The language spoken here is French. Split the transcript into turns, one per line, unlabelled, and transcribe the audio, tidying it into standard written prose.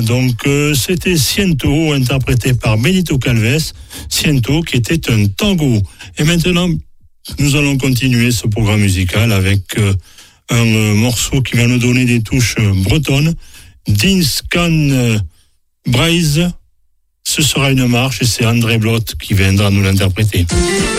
Donc c'était Ciento, interprété par Benito Calves, Ciento qui était un tango. Et maintenant, nous allons continuer ce programme musical avec un morceau qui va nous donner des touches bretonnes. Dinscan Braise, ce sera une marche et c'est André Blot qui viendra nous l'interpréter.